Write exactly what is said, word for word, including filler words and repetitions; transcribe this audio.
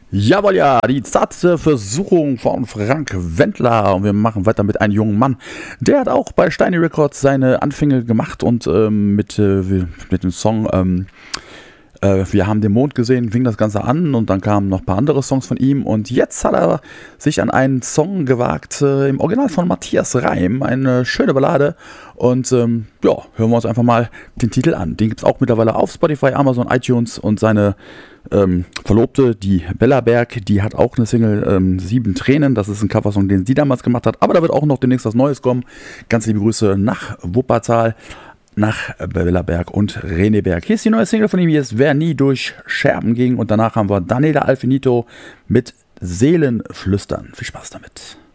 Jawohl, ja, die zarte Versuchung von Frank Wendler. Und wir machen weiter mit einem jungen Mann. Der hat auch bei Steiny Records seine Anfänge gemacht und ähm, mit, äh, mit dem Song ähm, äh, Wir haben den Mond gesehen, fing das Ganze an und dann kamen noch ein paar andere Songs von ihm. Und jetzt hat er sich an einen Song gewagt, äh, im Original von Matthias Reim. Eine schöne Ballade. Und ähm, ja, hören wir uns einfach mal den Titel an. Den gibt es auch mittlerweile auf Spotify, Amazon, iTunes und seine Ähm, Verlobte, die Bella Berg, die hat auch eine Single, ähm, Sieben Tränen, das ist ein Coversong, den sie damals gemacht hat, aber da wird auch noch demnächst was Neues kommen. Ganz liebe Grüße nach Wuppertal, nach Bella Berg und René Berg. Hier ist die neue Single von ihm, hier ist Wer nie durch Scherben ging und danach haben wir Daniela Alfinito mit Seelenflüstern. Viel Spaß damit.